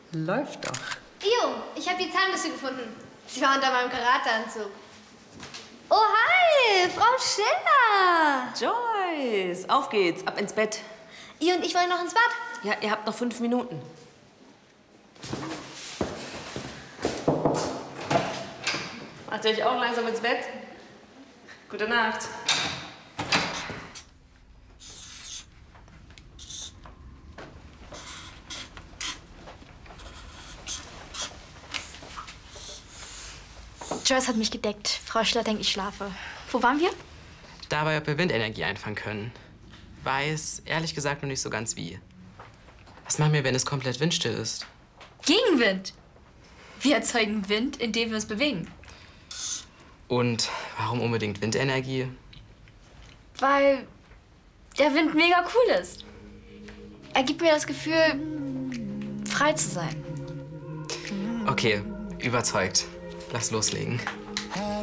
Läuft doch. Io, ich habe die Zahnbürste gefunden. Sie war unter meinem Karateanzug. Oh, hi, Frau Schiller. Joyce, auf geht's, ab ins Bett. Io und ich wollen noch ins Bad. Ja, ihr habt noch 5 Minuten. Macht ihr euch auch langsam ins Bett? Gute Nacht. Joyce hat mich gedeckt. Frau Schiller denkt, ich schlafe. Wo waren wir? Dabei, ob wir Windenergie einfangen können. Weiß, ehrlich gesagt, noch nicht so ganz wie. Was machen wir, wenn es komplett windstill ist? Gegenwind. Wir erzeugen Wind, indem wir uns bewegen. Und warum unbedingt Windenergie? Weil der Wind mega cool ist. Er gibt mir das Gefühl, frei zu sein. Okay, überzeugt. Lass loslegen.